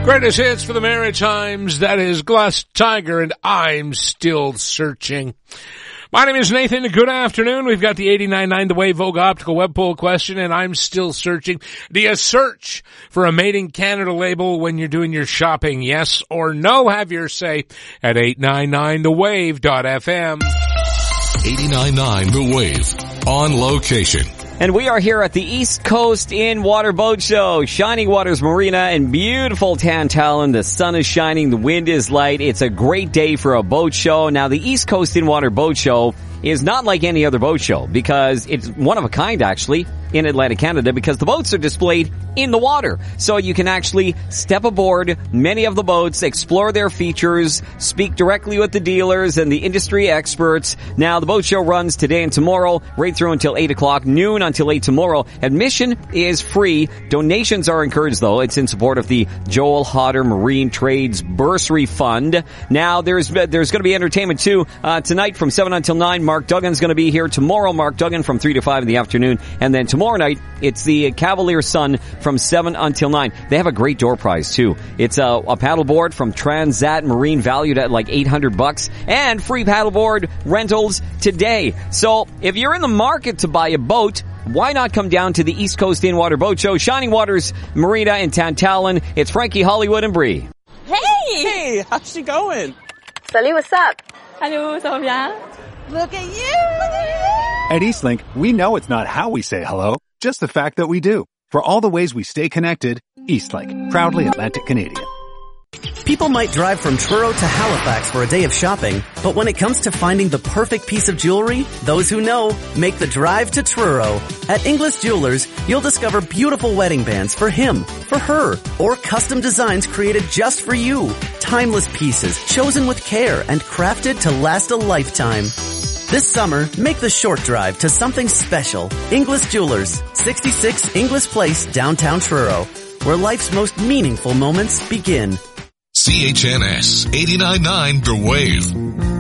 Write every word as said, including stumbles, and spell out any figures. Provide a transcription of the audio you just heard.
Greatest hits for the Maritimes. That is Glass Tiger and I'm Still Searching. My name is Nathan. Good afternoon. We've got the eighty-nine point nine The Wave Vogue Optical Web Poll question, and I'm still searching. Do you search for a Made in Canada label when you're doing your shopping? Yes or no? Have your say at eight nine nine the wave dot f m. eighty-nine point nine The Wave. On location. And we are here at the East Coast In Water Boat Show. Shining Waters Marina and beautiful Tantallon. The sun is shining. The wind is light. It's a great day for a boat show. Now, the East Coast In Water Boat Show is not like any other boat show because it's one of a kind, actually, in Atlantic Canada, because the boats are displayed in the water. So you can actually step aboard many of the boats, explore their features, speak directly with the dealers and the industry experts. Now, the boat show runs today and tomorrow, right through until eight o'clock, noon until eight tomorrow. Admission is free. Donations are encouraged, though. It's in support of the Joel Hodder Marine Trades Bursary Fund. Now, there's there's going to be entertainment, too. Uh, tonight from seven until nine, Mark Duggan's going to be here. Tomorrow, Mark Duggan from three to five in the afternoon. And then tomorrow night, it's the Cavalier Sun from seven until nine. They have a great door prize, too. It's a, a paddleboard from Transat Marine valued at like eight hundred bucks, and free paddleboard rentals today. So if you're in the market to buy a boat, why not come down to the East Coast In Water Boat Show, Shining Waters Marina in Tantallon. It's Frankie, Hollywood, and Bree. Hey! Hey, how's she going? Salut, what's up? Hello, ça va bien? Look at you! At Eastlink, we know it's not how we say hello, just the fact that we do. For all the ways we stay connected, Eastlink, proudly Atlantic Canadian. People might drive from Truro to Halifax for a day of shopping, but when it comes to finding the perfect piece of jewelry, those who know make the drive to Truro. At Inglis Jewelers, you'll discover beautiful wedding bands for him, for her, or custom designs created just for you. Timeless pieces chosen with care and crafted to last a lifetime. This summer, make the short drive to something special. Inglis Jewelers, sixty-six Inglis Place, downtown Truro, where life's most meaningful moments begin. C H N S eighty-nine point nine The Wave.